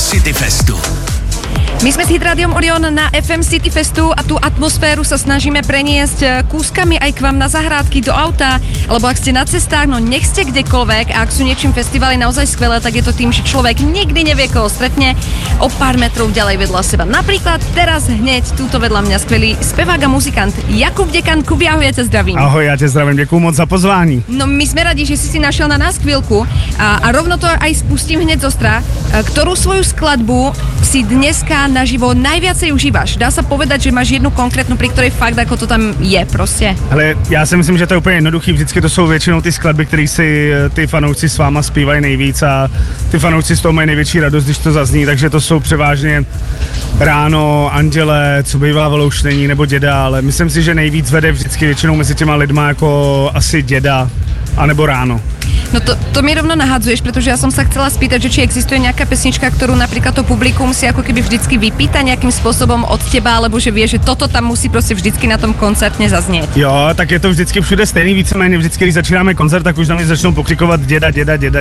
City Festu. My sme s Hit Rádiom Orion na FM City Festu a tú atmosféru sa snažíme preniesť kúskami aj k vám na zahrádky, do auta, alebo ak ste na cestách, no nech ste kdekoľvek a ak sú niečím festivaly naozaj skvelé, tak je to tým, že človek nikdy nevie, koho stretne o pár metrov ďalej vedľa seba. Napríklad teraz hneď túto vedľa mňa skvelý spevák a muzikant Jakub Dekan. Kubi, ahoj, ja ťa zdravím. Ahoj, ja ťa zdravím, ďakujem moc za pozvání. No my sme radi, že si našiel na nás chvíľku a rovno to aj spustím hneď zostra. Ktorú svoju skladbu si dneska naživo najviacej užíváš? Dá sa povedať, že máš jednu konkrétnu, pri ktorej fakt ako to tam je prostě? Ale já si myslím, že to je úplně jednoduchý, vždycky to jsou většinou ty skladby, které si ty fanoušci s váma zpívají nejvíc a ty fanoušci z toho mají největší radost, když to zazní, takže to jsou převážně Ráno, Anděle, Co bývá Valouštění nebo Děda, ale myslím si, že nejvíc vede vždycky většinou mezi těma lidma jako asi Děda anebo Ráno. No to mi rovno nahadzuješ, pretože ja som sa chcela spýtať, že či existuje nejaká pesnička, ktorú napríklad to publikum si ako keby vždycky vypýta nejakým spôsobom od teba, alebo že vie, že toto tam musí prostě vždycky na tom koncertne zaznieť. Jo, tak je to vždycky všude stejný, víceméně vždycky, když začínáme koncert, tak už na mě začnou pokřikovat děda.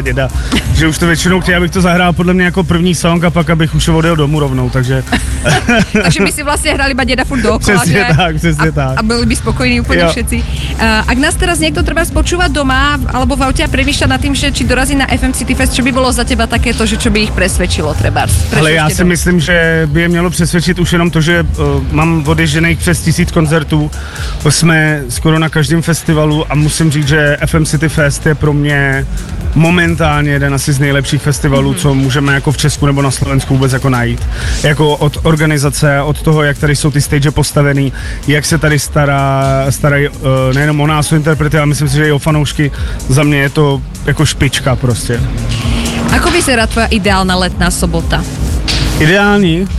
Že už to většinou chtějí, abych to zahrál podle mě jako první song a pak abych už odjel domů rovnou, takže... Takže my si vlastně hrali iba děda furt dookola, přesně že? Přesně tak. A byli by spokojní úplně všetci. Ak nás teraz niekto treba spočúvať doma alebo v aute a premýšľa nad tým, že či dorazí na FM City Fest, čo by bolo za teba takéto, že čo by ich presvedčilo trebárs? Ale já si myslím, že by je mělo přesvědčit už jenom to, že mám odježděných přes 1000 koncertů, jsme skoro na každém festivalu a musím říct, že FM City Fest je pro mě momentálně jeden asi z nejlepších festivalů, co můžeme jako v Česku nebo na Slovensku vůbec jako najít. Jako od organizace, od toho, jak tady jsou ty stage postavený, jak se tady starají nejenom o nás, o interprety, ale myslím si, že i o fanoušky. Za mě je to jako špička prostě. Ako vyzerá tvoja ideálna letná sobota? Ideální?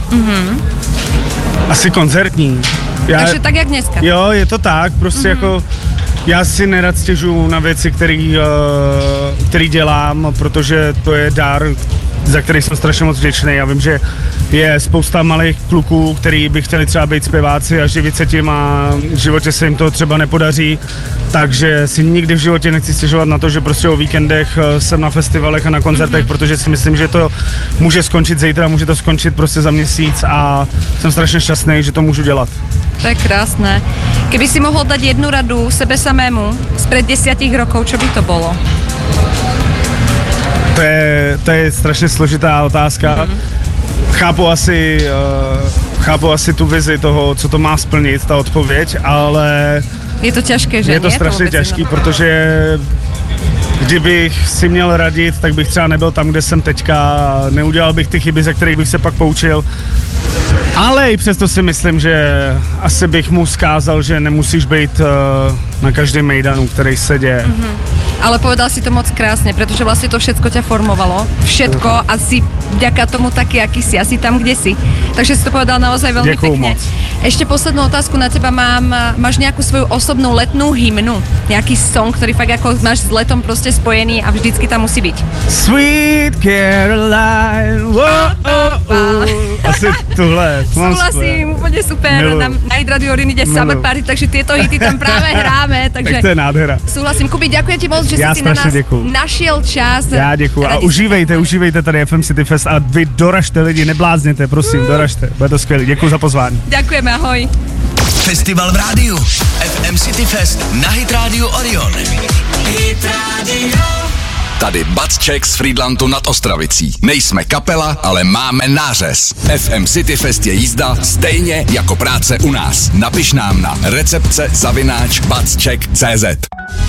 Asi koncertní. Takže tak jak dneska? Jo, je to tak, prostě jako já si nerad stěžuju na věci, který dělám, protože to je dar, za který jsem strašně moc vděčný. Já vím, že je spousta malých kluků, který by chtěli třeba být zpěváci a živit se tím a v životě se jim to třeba nepodaří, takže si nikdy v životě nechci stěžovat na to, že prostě o víkendech jsem na festivalech a na koncertech, protože si myslím, že to může skončit zítra, může to skončit prostě za měsíc a jsem strašně šťastný, že to můžu dělat. To je krásné. Keby si mohol dať jednu radu sebe samému spred 10 rokov, čo by to bolo? To je strašně složitá otázka. Chápu asi tu vizi toho, co to má splnit, ta odpověď, ale... Je to těžké, že? Je to strašně těžký, protože kdybych si měl radit, tak bych třeba nebyl tam, kde jsem teďka, neudělal bych ty chyby, ze kterých bych se pak poučil. Ale i přesto si myslím, že asi bych mu vzkázal, že nemusíš být na každém mejdanu, který se děje. Ale povedal si to moc krásne, pretože vlastne to všetko ťa formovalo. Všetko a si vďaka tomu taký, aký si. Asi tam, kde si. Takže si to povedal naozaj veľmi pekne. Moc. Ešte poslednú otázku na teba mám. Máš nejakú svoju osobnú letnú hymnu? Nejaký song, ktorý fakt ako máš s letom prostě spojený a vždycky tam musí byť? Sweet Caroline, Asi tuhle. Súhlasím, úplne super. Na Hit Radio Orion ide Summer Party, takže tieto hity tam práve hráme. Takže tak to je nádhera. Súhlasím. Kubi, ďakujem ti moc, že si na nás našiel čas. Já děkuju. A užívejte tady FM City Fest a vy doražte lidi, neblázněte, prosím, doražte. Bude to skvělý. Děkuju za pozvání. Ďakujeme, ahoj. Festival v rádiu. FM City Fest na Hit Radio Orion. Hit Radio. Tady Bacček z Frýdlantu nad Ostravicí. Nejsme kapela, ale máme nářez. FM City Fest je jízda stejně jako práce u nás. Napiš nám na recepce@bacček.cz.